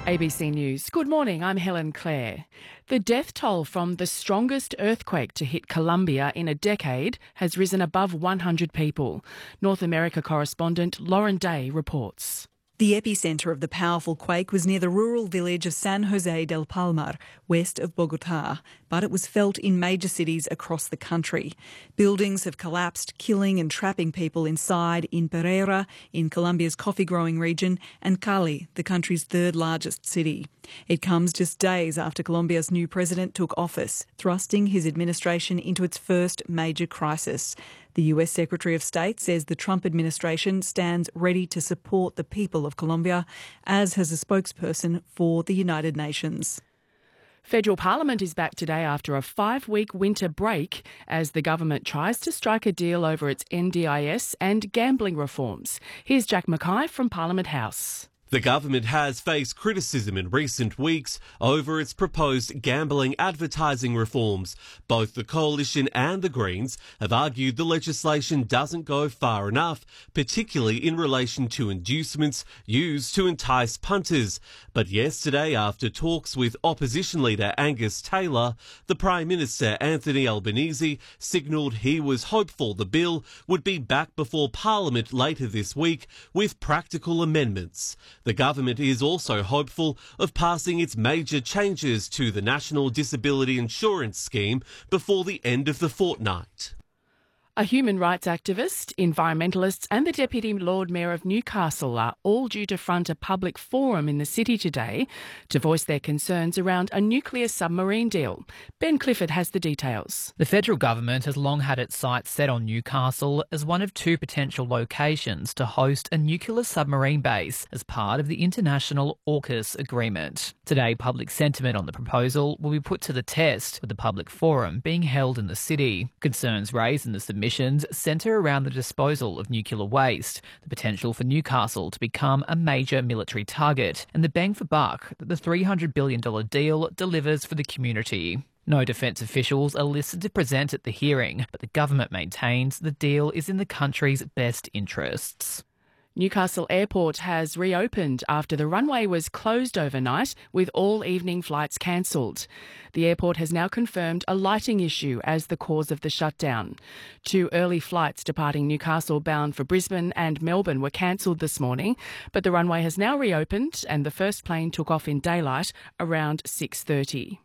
ABC News. Good morning, I'm Helen Clare. The death toll from the strongest earthquake to hit Colombia in a decade has risen above 100 people. North America correspondent Lauren Day reports. The epicentre of the powerful quake was near the rural village of San Jose del Palmar, west of Bogotá, but it was felt in major cities across the country. Buildings have collapsed, killing and trapping people inside in Pereira, in Colombia's coffee-growing region, and Cali, the country's third largest city. It comes just days after Colombia's new president took office, thrusting his administration into its first major crisis. The US Secretary of State says the Trump administration stands ready to support the people of Colombia, as has a spokesperson for the United Nations. Federal Parliament is back today after a 5-week winter break as the government tries to strike a deal over its NDIS and gambling reforms. Here's Jack Mackay from Parliament House. The government has faced criticism in recent weeks over its proposed gambling advertising reforms. Both the Coalition and the Greens have argued the legislation doesn't go far enough, particularly in relation to inducements used to entice punters. But yesterday, after talks with opposition leader Angus Taylor, the Prime Minister Anthony Albanese signalled he was hopeful the bill would be back before Parliament later this week with practical amendments. The government is also hopeful of passing its major changes to the National Disability Insurance Scheme before the end of the fortnight. A human rights activist, environmentalists and the Deputy Lord Mayor of Newcastle are all due to front a public forum in the city today to voice their concerns around a nuclear submarine deal. Ben Clifford has the details. The federal government has long had its sights set on Newcastle as one of two potential locations to host a nuclear submarine base as part of the international AUKUS agreement. Today, public sentiment on the proposal will be put to the test, with the public forum being held in the city. Concerns raised in the submissions centre around the disposal of nuclear waste, the potential for Newcastle to become a major military target, and the bang for buck that the $300 billion deal delivers for the community. No defence officials are listed to present at the hearing, but the government maintains the deal is in the country's best interests. Newcastle Airport has reopened after the runway was closed overnight with all evening flights cancelled. The airport has now confirmed a lighting issue as the cause of the shutdown. 2 early flights departing Newcastle bound for Brisbane and Melbourne were cancelled this morning, but the runway has now reopened and the first plane took off in daylight around 6:30.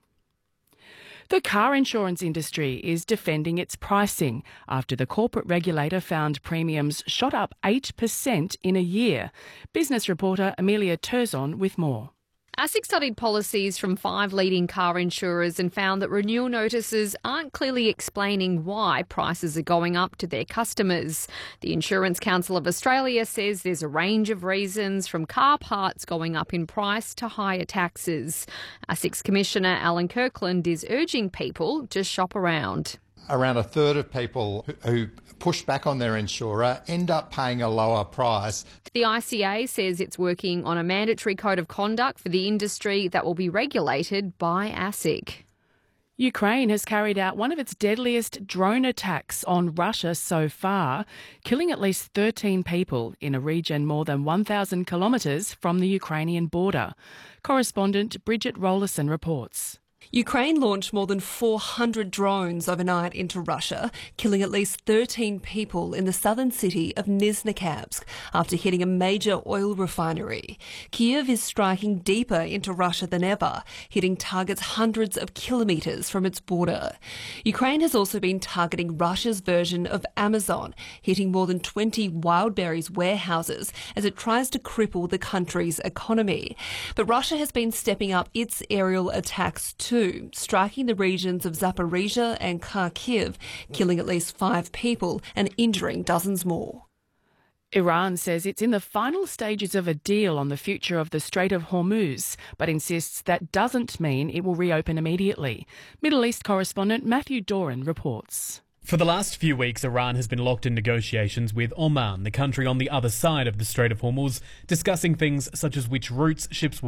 The car insurance industry is defending its pricing after the corporate regulator found premiums shot up 8% in a year. Business reporter Amelia Terzon with more. ASIC studied policies from 5 leading car insurers and found that renewal notices aren't clearly explaining why prices are going up to their customers. The Insurance Council of Australia says there's a range of reasons, from car parts going up in price to higher taxes. ASIC's Commissioner Alan Kirkland is urging people to shop around. Around a third of people who push back on their insurer end up paying a lower price. The ICA says it's working on a mandatory code of conduct for the industry that will be regulated by ASIC. Ukraine has carried out one of its deadliest drone attacks on Russia so far, killing at least 13 people in a region more than 1,000 kilometres from the Ukrainian border. Correspondent Bridget Rollerson reports. Ukraine launched more than 400 drones overnight into Russia, killing at least 13 people in the southern city of Nizhny after hitting a major oil refinery. Kyiv is striking deeper into Russia than ever, hitting targets hundreds of kilometres from its border. Ukraine has also been targeting Russia's version of Amazon, hitting more than 20 Wildberries warehouses as it tries to cripple the country's economy. But Russia has been stepping up its aerial attacks too, striking the regions of Zaporizhzhia and Kharkiv, killing at least 5 people and injuring dozens more. Iran says it's in the final stages of a deal on the future of the Strait of Hormuz, but insists that doesn't mean it will reopen immediately. Middle East correspondent Matthew Doran reports. For the last few weeks, Iran has been locked in negotiations with Oman, the country on the other side of the Strait of Hormuz, discussing things such as which routes ships will